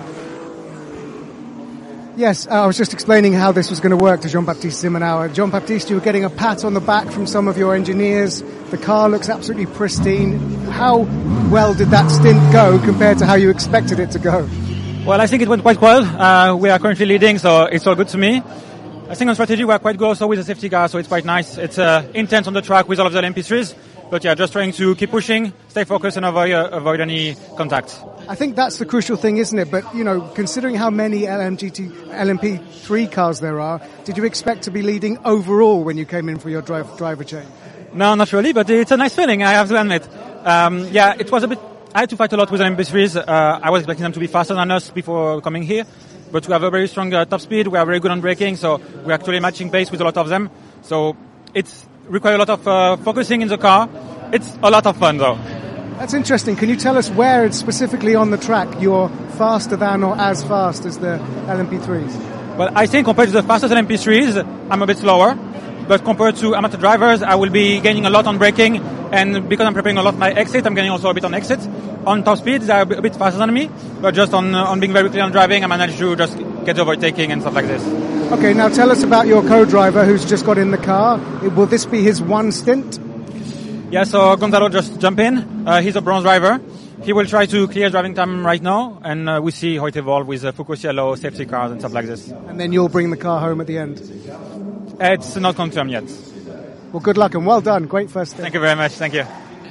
Yes, uh, I was just explaining how this was going to work to Jean-Baptiste Simonauer. Jean-Baptiste, you were getting a pat on the back from some of your engineers. The car looks absolutely pristine. How well did that stint go compared to how you expected it to go? Well, I think it went quite well. Uh, we are currently leading, so it's all good to me. I think on strategy we are quite good also with the safety car, so it's quite nice. It's uh, intense on the track with all of the L M P threes, but yeah, just trying to keep pushing, stay focused, and avoid uh, avoid any contact. I think that's the crucial thing, isn't it? But, you know, considering how many L M P three cars there are, did you expect to be leading overall when you came in for your drive, driver change? No, not really, but it's a nice feeling, I have to admit. Um, yeah, it was a bit... I had to fight a lot with L M P threes. Uh, I was expecting them to be faster than us before coming here. But we have a very strong uh, top speed. We are very good on braking, so we're actually matching pace with a lot of them. So it's requires a lot of uh, focusing in the car. It's a lot of fun, though. That's interesting. Can you tell us where specifically on the track you're faster than or as fast as the L M P threes? Well, I think compared to the fastest L M P threes, I'm a bit slower. But compared to amateur drivers, I will be gaining a lot on braking. And because I'm preparing a lot my exit, I'm gaining also a bit on exit. On top speed, they're a bit faster than me. But just on uh, on being very clear on driving, I managed to just get overtaking and stuff like this. Okay, now tell us about your co-driver who's just got in the car. Will this be his one stint? Yeah, so Gonzalo just jumped in. Uh, he's a bronze driver. He will try to clear driving time right now, and uh, we see how it evolves with uh, Fukuoka Yellow, safety cars and stuff like this. And then you'll bring the car home at the end? It's not confirmed yet. Well, good luck and well done. Great first stint. Thank you very much. Thank you.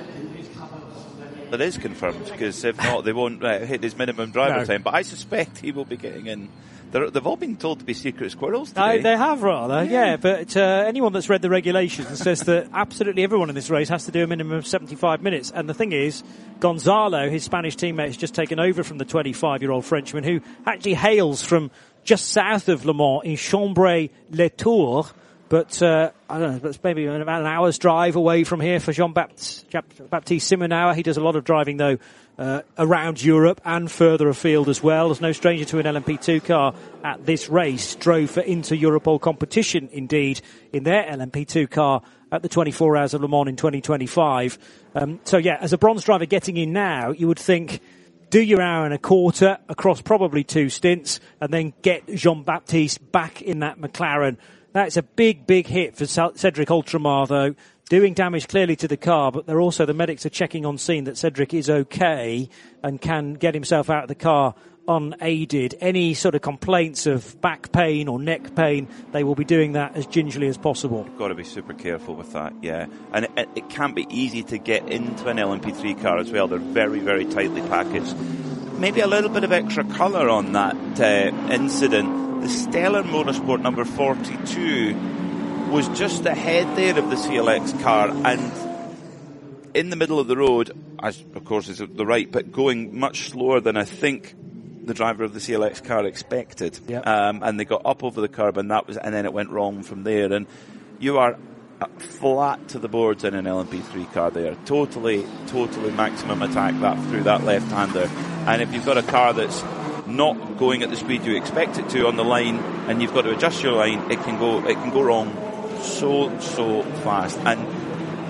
That is confirmed, because if not, they won't uh, hit his minimum driver No. time. But I suspect he will be getting in. They're, they've all been told to be secret squirrels today. Uh, they have, rather, yeah. yeah but uh, anyone that's read the regulations says that absolutely everyone in this race has to do a minimum of seventy-five minutes. And the thing is, Gonzalo, his Spanish teammate, has just taken over from the twenty-five-year-old Frenchman, who actually hails from just south of Le Mans in Chambray-les-Tours. But uh, I don't know, it's maybe about an hour's drive away from here for Jean-Baptiste Simonauer. He does a lot of driving, though, uh, around Europe and further afield as well. There's no stranger to an L M P two car at this race. Drove for Inter-Europol competition, indeed, in their L M P two car at the twenty-four Hours of Le Mans in twenty twenty-five. Um, so, yeah, as a bronze driver getting in now, you would think, do your hour and a quarter across probably two stints and then get Jean-Baptiste back in that McLaren. That's a big, big hit for Cedric Ultramar, though, doing damage clearly to the car, but they're also, the medics are checking on scene that Cedric is okay and can get himself out of the car unaided. Any sort of complaints of back pain or neck pain, they will be doing that as gingerly as possible. You've got to be super careful with that, yeah. And it, it, it can't be easy to get into an L M P three car as well. They're very, very tightly packaged. Maybe a little bit of extra colour on that uh, incident. The Stellar Motorsport number forty-two was just ahead there of the C L X car and in the middle of the road, as of course is the right, but going much slower than I think the driver of the C L X car expected. Yep. Um, and they got up over the curb and that was, and then it went wrong from there. And you are flat to the boards in an L M P three car there. Totally, totally maximum attack that through that left-hander. And if you've got a car that's not going at the speed you expect it to on the line, and you've got to adjust your line, it can go, it can go wrong so, so fast. And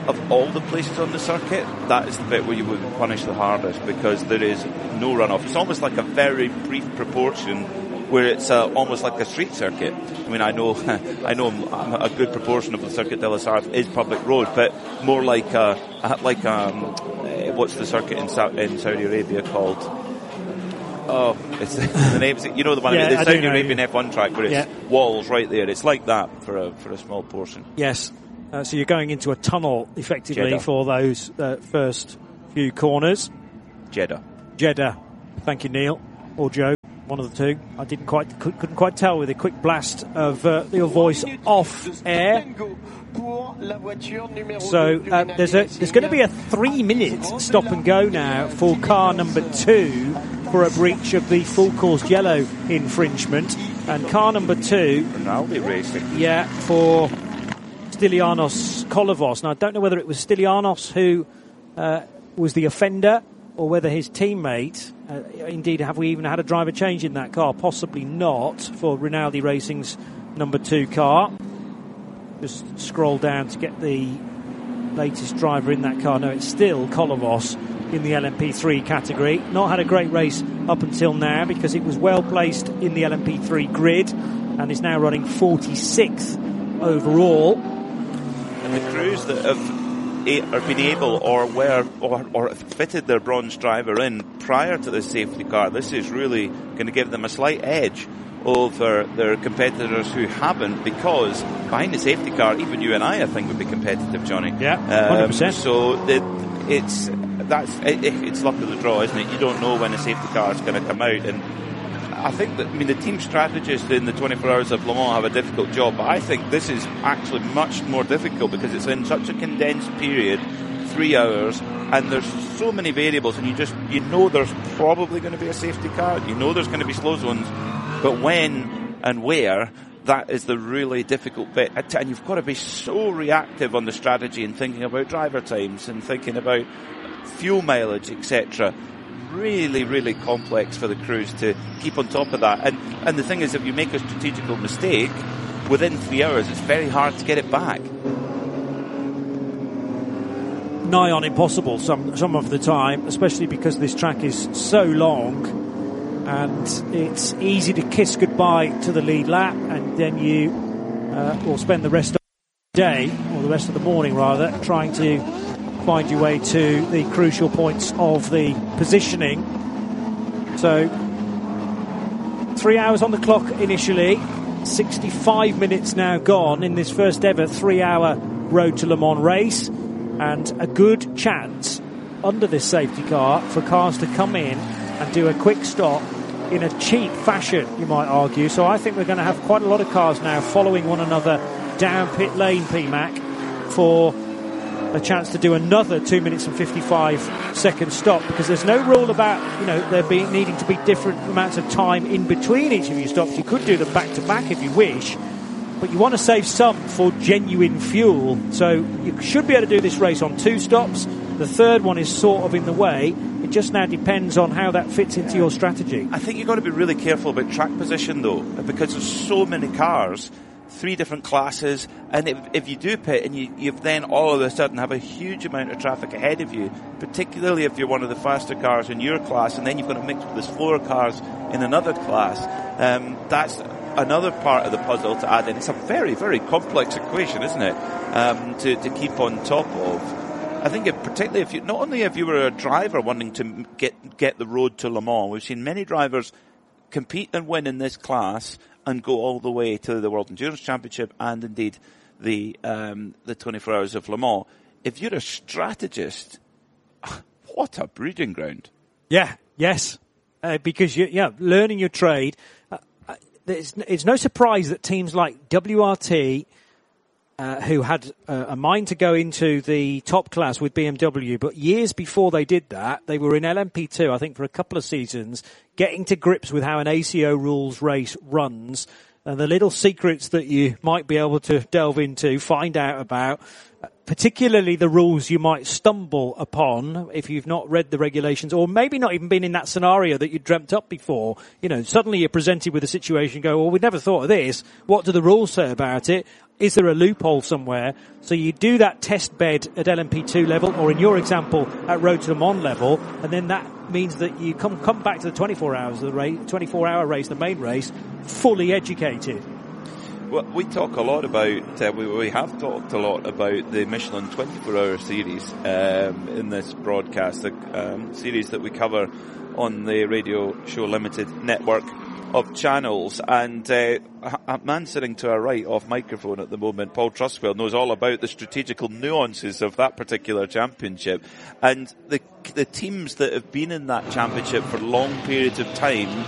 of all the places on the circuit, that is the bit where you would punish the hardest, because there is no runoff. It's almost like a very brief proportion where it's uh, almost like a street circuit. I mean, I know I know a good proportion of the Circuit de la Sarthe is public road, but more like a, like um, uh, what's the circuit in, Sa- in Saudi Arabia called? Oh, it's the name. You know the one, yeah, the I Saudi know, Arabian yeah. F one track where it's yeah. walls right there. It's like that for a for a small portion. Yes. Uh, so you're going into a tunnel effectively Jeddah. for those uh, first few corners. Jeddah. Jeddah. Thank you, Neil or Joe. One of the two. I didn't quite couldn't quite tell with a quick blast of uh, your voice off air. So uh, there's a there's going to be a three minute stop and go now for car number two for a breach of the full course yellow infringement, and car number two. Rinaldi Racing. Yeah, for Stylianos Kolovos. Now I don't know whether it was Stylianos who uh, was the offender, or whether his teammate, uh, indeed, have we even had a driver change in that car? Possibly not for Rinaldi Racing's number two car. Just scroll down to get the latest driver in that car. No, it's still Kolovos in the L M P three category. Not had a great race up until now because it was well placed in the L M P three grid and is now running forty-sixth overall. And the crews that have are been able or were or, or fitted their bronze driver in prior to the safety car, this is really going to give them a slight edge over their competitors who haven't, because behind the safety car, even you and I, I think, would be competitive, Johnny. Yeah, one hundred percent. Um, so it, it's that's it, it's luck of the draw, isn't it? You don't know when a safety car is going to come out, and I think that, I mean, the team strategists in the twenty-four Hours of Le Mans have a difficult job, but I think this is actually much more difficult because it's in such a condensed period, three hours, and there's so many variables, and you just, you know there's probably going to be a safety car, you know there's going to be slow zones, but when and where, that is the really difficult bit. And you've got to be so reactive on the strategy and thinking about driver times and thinking about fuel mileage, et cetera. Really, really complex for the crews to keep on top of that. And and the thing is, if you make a strategical mistake, within three hours, it's very hard to get it back. Nigh on impossible some some of the time, especially because this track is so long. And it's easy to kiss goodbye to the lead lap, and then you uh, will spend the rest of the day, or the rest of the morning rather, trying to find your way to the crucial points of the positioning. So, three hours on the clock initially, sixty-five minutes now gone in this first ever three-hour Road to Le Mans race, and a good chance under this safety car for cars to come in and do a quick stop in a cheap fashion, you might argue. So I think we're going to have quite a lot of cars now following one another down pit lane, P MAC, for a chance to do another two minutes and fifty-five second stop, because there's no rule about, you know, there being needing to be different amounts of time in between each of your stops. You could do them back to back if you wish, but you want to save some for genuine fuel. So you should be able to do this race on two stops. The third one is sort of in the way. It just now depends on how that fits into your strategy. I think you've got to be really careful about track position, though, because there's so many cars, three different classes, and if, if you do pit and you you've then all of a sudden have a huge amount of traffic ahead of you, particularly if you're one of the faster cars in your class, and then you've got to mix with the slower cars in another class, um, that's another part of the puzzle to add in. It's a very, very complex equation, isn't it, um, to, to keep on top of. I think if, particularly if you, not only if you were a driver wanting to get get the road to Le Mans, we've seen many drivers compete and win in this class and go all the way to the World Endurance Championship and indeed the um, the twenty-four Hours of Le Mans. If you're a strategist, what a breeding ground! Yeah, yes, uh, because you, yeah, learning your trade. Uh, it's, it's no surprise that teams like W R T, Uh, who had uh, a mind to go into the top class with B M W, but years before they did that, they were in L M P two, I think, for a couple of seasons, getting to grips with how an A C O rules race runs, and the little secrets that you might be able to delve into, find out about, particularly the rules you might stumble upon if you've not read the regulations, or maybe not even been in that scenario that you dreamt up before. You know, suddenly you're presented with a situation, go, well, we never thought of this. What do the rules say about it? is there a loophole somewhere? So you do that test bed at L M P two level, or in your example, at Road to Le Mans level, and then that means that you come come back to the twenty-four hours of the race, twenty-four hour race, the main race, fully educated. Well, we talk a lot about, uh, we, we have talked a lot about the Michelin twenty-four hour series um, in this broadcast, the um, series that we cover on the Radio Show Limited network of channels. And uh, a man sitting to our right off microphone at the moment, Paul Truswell, knows all about the strategical nuances of that particular championship. And the, the teams that have been in that championship for long periods of time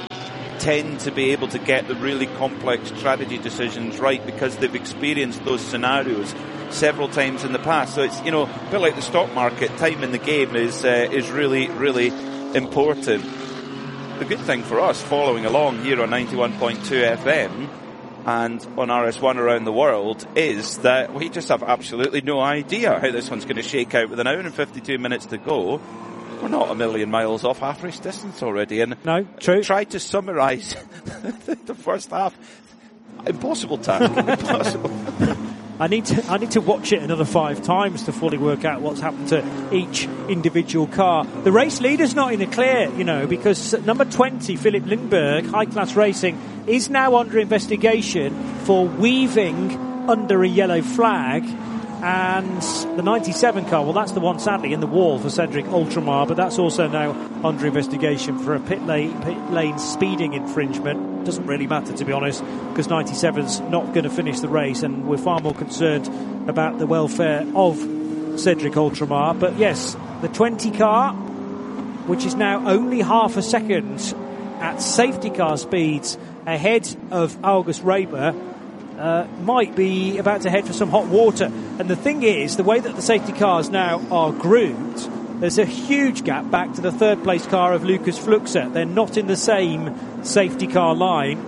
tend to be able to get the really complex strategy decisions right because they've experienced those scenarios several times in the past. So it's, you know, a bit like the stock market, time in the game is uh, is really, really important. The good thing for us following along here on ninety-one point two F M and on R S one around the world is that we just have absolutely no idea how this one's going to shake out with an hour and fifty-two minutes to go. We're not a million miles off half race distance already. And no, true. Try to summarise the first half. Impossible task. Impossible. I need to I need to watch it another five times to fully work out what's happened to each individual car. The race leader's not in the clear, you know, because number twenty, Philip Lindbergh, High Class Racing, is now under investigation for weaving under a yellow flag. And the ninety-seven car, well, that's the one, sadly, in the wall for Cedric Ultramar, but that's also now under investigation for a pit lane, pit lane speeding infringement. Doesn't really matter, to be honest, because ninety-seven's not going to finish the race, and we're far more concerned about the welfare of Cedric Ultramar. But yes, the twenty car, which is now only half a second at safety car speeds ahead of August Raymer, Uh, might be about to head for some hot water. And the thing is, the way that the safety cars now are grouped, there's a huge gap back to the third place car of Lucas Fluxer. They're not in the same safety car line.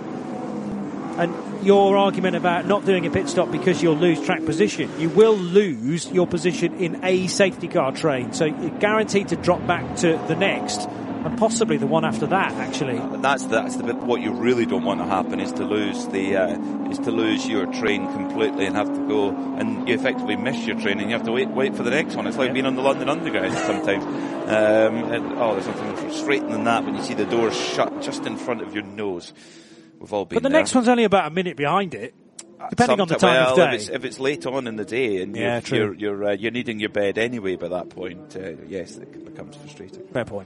And your argument about not doing a pit stop because you'll lose track position, you will lose your position in a safety car train. So you're guaranteed to drop back to the next, and possibly the one after that, actually. And that's the, that's the bit. What you really don't want to happen is to lose the uh, is to lose your train completely and have to go, and you effectively miss your train and you have to wait wait for the next one. It's like yeah. being on the London Underground sometimes. Um, and, oh, there's something frustrating than that when you see the doors shut just in front of your nose. We've all been But the there. next one's only about a minute behind it, depending Sometime, on the time well, of day. If it's, if it's late on in the day and yeah, you're true. you're you're, uh, you're needing your bed anyway by that point, uh, yes, it becomes frustrating. Fair point.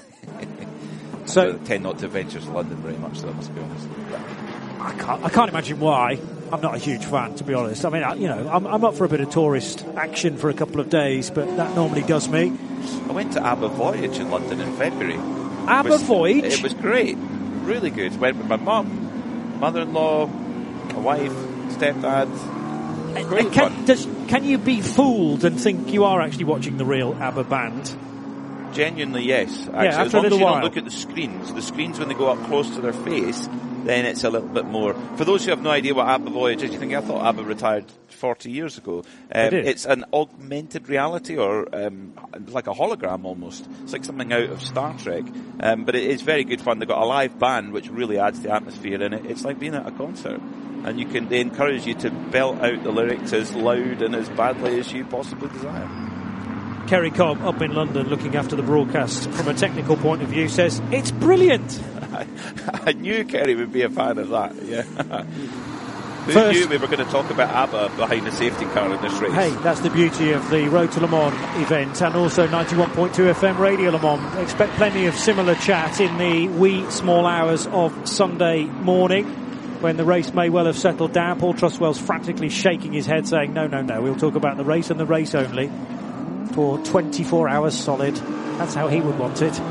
So I tend not to venture to London very much, so I must be honest. I can't, I can't imagine why. I'm not a huge fan, to be honest. I mean, I, you know, I'm, I'm up for a bit of tourist action for a couple of days, but that normally does me. I went to ABBA Voyage in London in February. ABBA it was, Voyage? It was great. Really good. Went with my mum, mother-in-law, my wife, stepdad. Great can, fun. Does, can you be fooled and think you are actually watching the real ABBA band? Genuinely, yes. Actually, yeah, after as long a little as you while. don't look at the screens. The screens, when they go up close to their face, then it's a little bit more. For those who have no idea what ABBA Voyage is, you think, I thought ABBA retired forty years ago. Um, it it's an augmented reality, or um, like a hologram almost. It's like something out of Star Trek. Um, but it is very good fun. They've got a live band, which really adds the atmosphere in it. It's like being at a concert. And you can, they encourage you to belt out the lyrics as loud and as badly as you possibly desire. Kerry Cobb up in London looking after the broadcast from a technical point of view says it's brilliant. I, I knew Kerry would be a fan of that. Yeah. Who First, knew we were going to talk about ABBA behind the safety car in this race? Hey, that's the beauty of the Road to Le Mans event, and also ninety-one point two F M Radio Le Mans. Expect plenty of similar chat in the wee small hours of Sunday morning, when the race may well have settled down. Paul Truswell's frantically shaking his head saying, no, no, no, we'll talk about the race and the race only for twenty-four hours solid. That's how he would want it.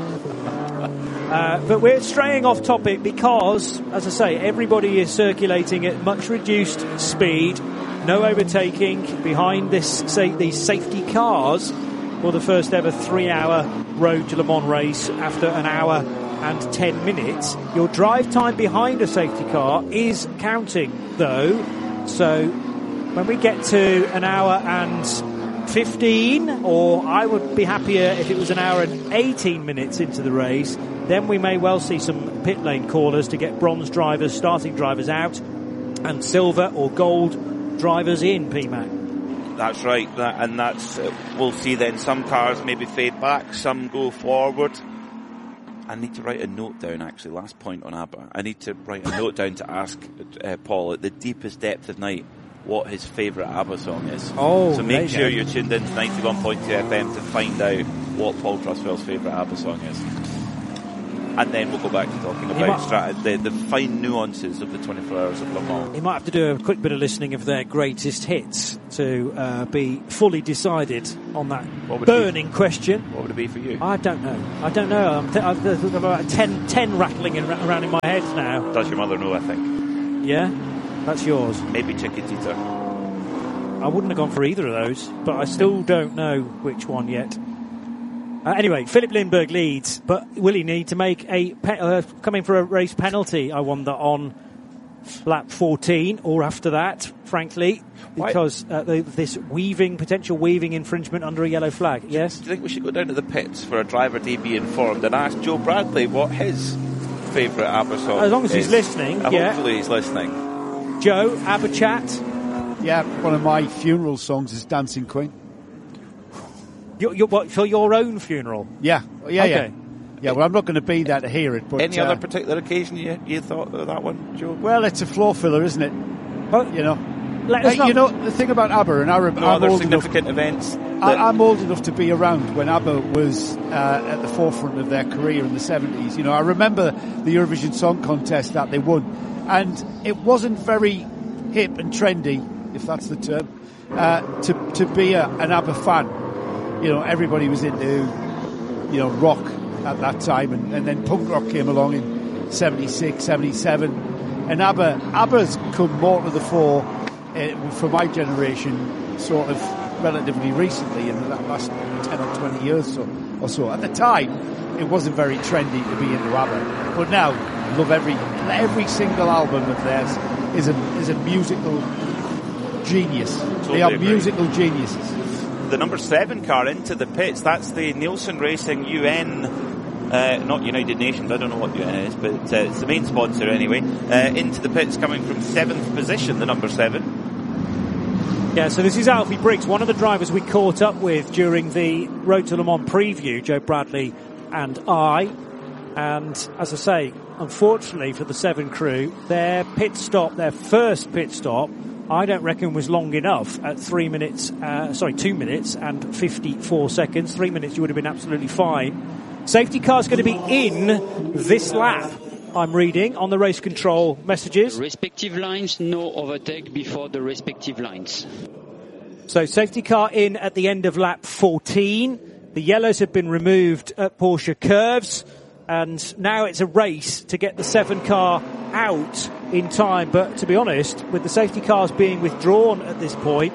Uh, but we're straying off topic because, as I say, everybody is circulating at much reduced speed. No overtaking behind this, say, these safety cars for the first ever three-hour Road to Le Mans race after an hour and ten minutes. Your drive time behind a safety car is counting, though. So when we get to an hour and fifteen, or I would be happier if it was an hour and eighteen minutes into the race, then we may well see some pit lane callers to get bronze drivers, starting drivers out, and silver or gold drivers in, P MAC. That's right, that, and that's uh, we'll see then some cars maybe fade back, some go forward. I need to write a note down, actually, last point on ABBA. I need to write a note down to ask uh, Paul at the deepest depth of night what his favourite ABBA song is. Oh, so make sure you're tuned in to ninety-one point two F M to find out what Paul Truswell's favourite ABBA song is. And then we'll go back to talking about strat- the, the fine nuances of the twenty-four hours of Le Mans. He might have to do a quick bit of listening of their greatest hits to uh, be fully decided on that burning question. What would it be for you? I don't know. I don't know. I'm th- I've got about ten, ten rattling in, around in my head now. Does your mother know, I think? Yeah? That's yours. Maybe Chiquitita. I wouldn't have gone for either of those, but I still don't know which one yet. Uh, anyway, Philip Lindbergh leads, but will he need to make a pe- uh, come in for a race penalty? I wonder on lap fourteen or after that, frankly, because uh, the, this weaving potential weaving infringement under a yellow flag. Yes. Do you think we should go down to the pits for a driver to be informed and ask Joe Bradley what his favourite ABBA song is? As long as he's listening. Uh, yeah. Hopefully he's listening. Joe, ABBA chat. Yeah, one of my funeral songs is Dancing Queen. Your, your, what, for your own funeral? Yeah, yeah, okay. yeah. Yeah, well, I'm not going to be there to hear it. But any uh, other particular occasion you you thought of that one, Joe? Well, it's a floor filler, isn't it? But you know, let us uh, not you know the thing about ABBA, and I rem- no I'm other old significant enough, events. I, I'm old enough to be around when ABBA was uh, at the forefront of their career in the seventies. You know, I remember the Eurovision Song Contest that they won, and it wasn't very hip and trendy, if that's the term, uh, to to be a, an ABBA fan. You know, everybody was into, you know, rock at that time, and, and then punk rock came along in seventy-six, seventy-seven, and ABBA, ABBA's come more to the fore uh, for my generation, sort of relatively recently, in the last ten or twenty years or, or so. At the time, it wasn't very trendy to be into ABBA, but now, I love every every single album of theirs is a is a musical genius. Totally they are agree. musical geniuses. The number seven car into the pits, that's the Nielsen Racing U N, uh, not United Nations, I don't know what U N is, but uh, it's the main sponsor anyway, uh, into the pits coming from seventh position, the number seven. Yeah, so this is Alfie Briggs, one of the drivers we caught up with during the Road to Le Mans preview, Joe Bradley and I. And as I say, unfortunately for the seven crew, their pit stop, their first pit stop, I don't reckon was long enough at three minutes, uh, sorry, two minutes and fifty-four seconds. Three minutes you would have been absolutely fine. Safety car's going to be in this lap, I'm reading on the race control messages. Respective lines, no overtake before the respective lines. So safety car in at the end of lap fourteen. The yellows have been removed at Porsche curves. And now it's a race to get the seven car out in time. But to be honest, with the safety cars being withdrawn at this point,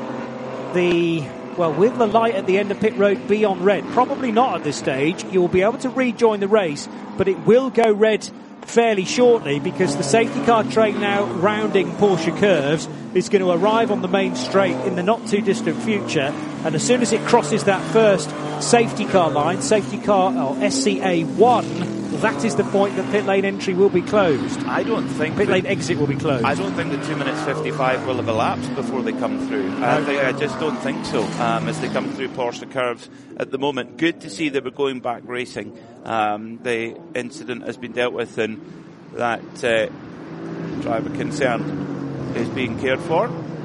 the, well, will the light at the end of pit road be on red? Probably not at this stage. You will be able to rejoin the race, but it will go red fairly shortly because the safety car train now rounding Porsche curves is going to arrive on the main straight in the not too distant future, and as soon as it crosses that first safety car line, safety car or S C A one, that is the point that pit lane entry will be closed. I don't think pit lane exit will be closed. I don't think the two minutes fifty-five will have elapsed before they come through. No. I, think, I just don't think so. Um, as they come through Porsche curves at the moment, good to see they were going back racing. Um, the incident has been dealt with, and that uh, driver concerned is being cared for.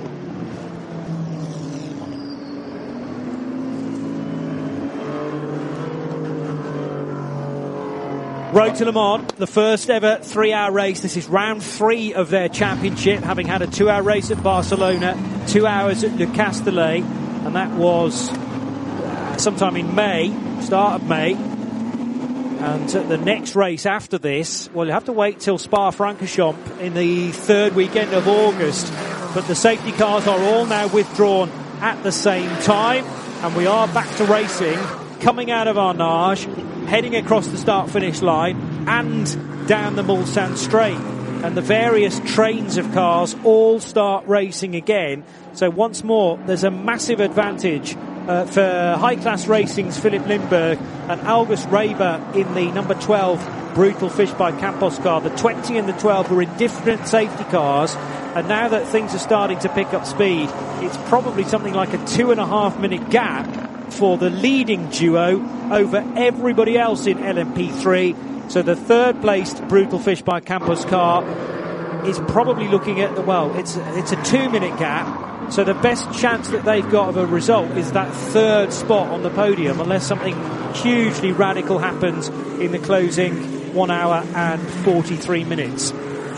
Road to Le Mans, the first ever three-hour race. This is round three of their championship, having had a two-hour race at Barcelona, two hours at Le Castellet, and that was sometime in May, start of May. And uh, the next race after this, well, you have to wait till Spa-Francorchamps in the third weekend of August. But the safety cars are all now withdrawn at the same time, and we are back to racing, coming out of Arnage, heading across the start-finish line and down the Mulsanne straight. And the various trains of cars all start racing again. So once more, there's a massive advantage uh, for High Class Racing's Philip Lindbergh and August Reiber in the number twelve Brutal Fish by Campos car. The twenty and the twelve were in different safety cars, and now that things are starting to pick up speed, it's probably something like a two and a half minute gap for the leading duo over everybody else in L M P three. So the third placed Brutal Fish by Campos car is probably looking at the, well, it's it's a two minute gap. So the best chance that they've got of a result is that third spot on the podium, unless something hugely radical happens in the closing one hour and forty-three minutes.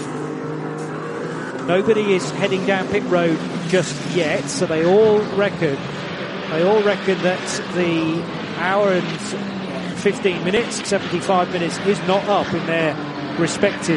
Nobody is heading down pit road just yet, so they all reckon they all reckon that the hour and fifteen minutes, seventy-five minutes is not up in their respective